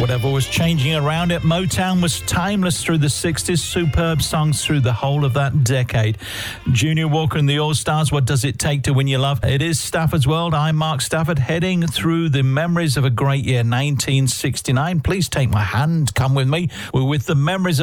Whatever was changing around it, Motown was timeless through the 60s, superb songs through the whole of that decade. Junior Walker and the All-Stars, What Does It Take to Win Your Love? It is Stafford's World. I'm Mark Stafford, heading through the memories of a great year, 1969. Please take my hand, come with me. We're with the memories of